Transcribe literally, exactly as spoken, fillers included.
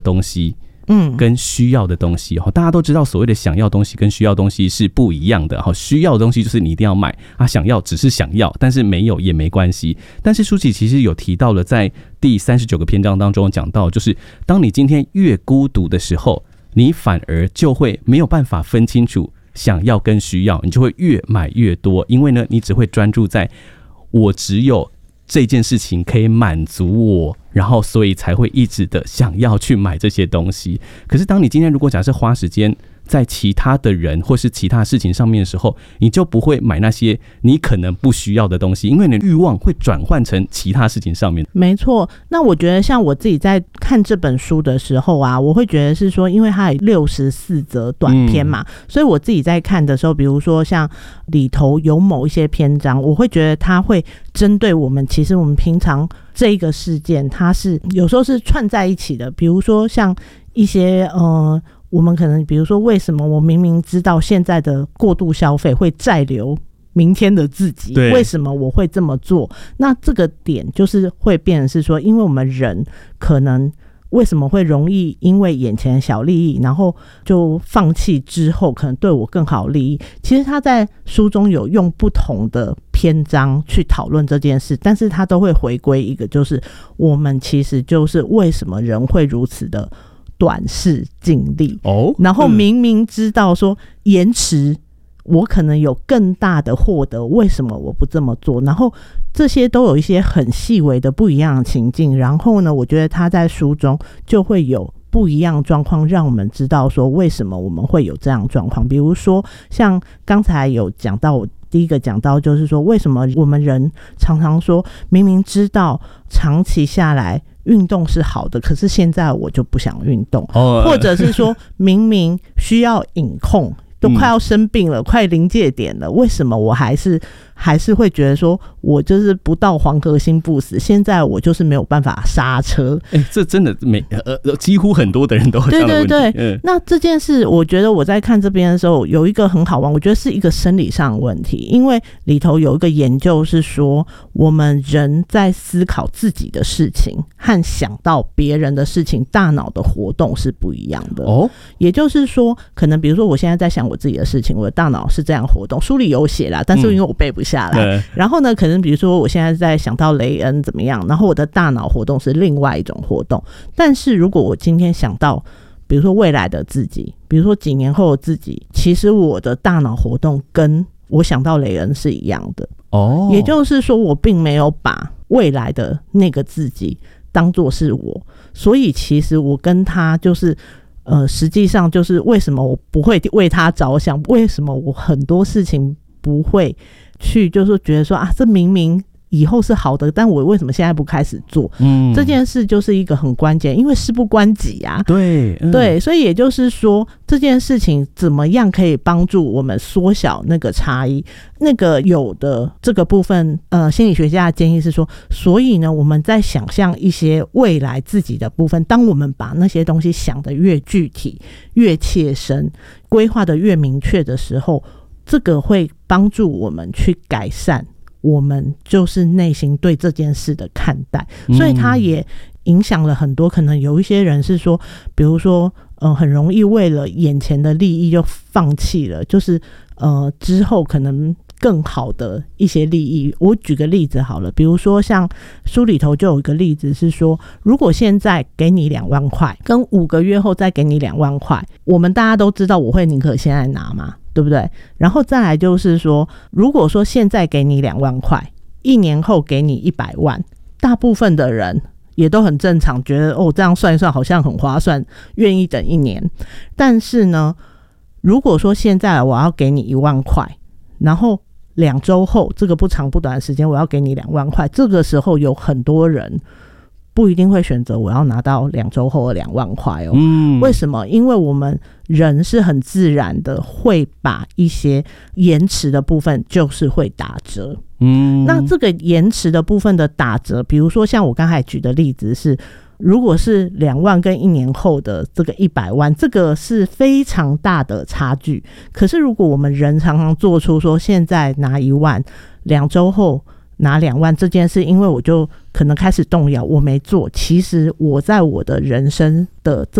东西嗯，跟需要的东西，大家都知道所谓的想要东西跟需要东西是不一样的。需要的东西就是你一定要买啊，想要只是想要，但是没有也没关系。但是书籍其实有提到了，在第三十九个篇章当中讲到，就是当你今天越孤独的时候，你反而就会没有办法分清楚想要跟需要，你就会越买越多，因为呢，你只会专注在我只有这件事情可以满足我，然后所以才会一直的想要去买这些东西。可是当你今天如果假设花时间在其他的人或是其他事情上面的时候，你就不会买那些你可能不需要的东西，因为你的欲望会转换成其他事情上面。 没错，那我觉得像我自己在看这本书的时候啊，我会觉得是说，因为它有六十四则短篇嘛、嗯、所以我自己在看的时候，比如说像里头有某一些篇章，我会觉得它会针对我们，其实我们平常这个事件它是有时候是串在一起的。比如说像一些呃我们可能比如说，为什么我明明知道现在的过度消费会再留明天的自己，为什么我会这么做？那这个点就是会变成是说，因为我们人可能为什么会容易因为眼前的小利益，然后就放弃之后可能对我更好利益。其实他在书中有用不同的篇章去讨论这件事，但是他都会回归一个，就是我们其实就是为什么人会如此的短视近利、哦、然后明明知道说延迟我可能有更大的获得，为什么我不这么做？然后这些都有一些很细微的不一样的情境，然后呢，我觉得他在书中就会有不一样的状况，让我们知道说为什么我们会有这样的状况。比如说像刚才有讲到，我第一个讲到就是说，为什么我们人常常说明明知道长期下来运动是好的，可是现在我就不想运动、哦、或者是说明明需要饮控都快要生病了、嗯、快临界点了，为什么我还是还是会觉得说我就是不到黄河心不死，现在我就是没有办法刹车、 欸、这真的没呃几乎很多的人都有这样的问题。 对对对、嗯、那这件事我觉得我在看这边的时候有一个很好玩，我觉得是一个生理上的问题，因为里头有一个研究是说，我们人在思考自己的事情和想到别人的事情，大脑的活动是不一样的、哦、也就是说可能比如说我现在在想我自己的事情，我的大脑是这样活动，书里有写啦，但是因为我背不下来、嗯、然后呢可能比如说我现在在想到雷恩怎么样，然后我的大脑活动是另外一种活动。但是如果我今天想到比如说未来的自己，比如说几年后的自己，其实我的大脑活动跟我想到雷恩是一样的哦，也就是说我并没有把未来的那个自己当作是我，所以其实我跟他就是呃，实际上就是为什么我不会为他着想，为什么我很多事情不会去就是觉得说啊，这明明以后是好的，但我为什么现在不开始做、嗯、这件事就是一个很关键，因为事不关己啊。 对、嗯、 对，所以也就是说这件事情怎么样可以帮助我们缩小那个差异。那个有的这个部分呃，心理学家的建议是说，所以呢我们在想象一些未来自己的部分，当我们把那些东西想得越具体越切身，规划得越明确的时候，这个会帮助我们去改善我们就是内心对这件事的看待，所以它也影响了很多。可能有一些人是说，比如说呃，很容易为了眼前的利益就放弃了，就是呃之后可能更好的一些利益。我举个例子好了，比如说像书里头就有一个例子是说，如果现在给你两万块，跟五个月后再给你两万块，我们大家都知道我会宁可现在拿嘛，对不对？然后再来就是说，如果说现在给你两万块，一年后给你一百万，大部分的人也都很正常，觉得哦这样算一算好像很划算，愿意等一年。但是呢，如果说现在我要给你一万块，然后两周后这个不长不短的时间我要给你两万块，这个时候有很多人不一定会选择我要拿到两周后的两万块哦、嗯。为什么？因为我们人是很自然的会把一些延迟的部分就是会打折。嗯，那这个延迟的部分的打折，比如说像我刚才举的例子是，如果是两万跟一年后的这个一百万，这个是非常大的差距。可是如果我们人常常做出说现在拿一万，两周后拿两万这件事，因为我就可能开始动摇，我没做。其实我在我的人生的这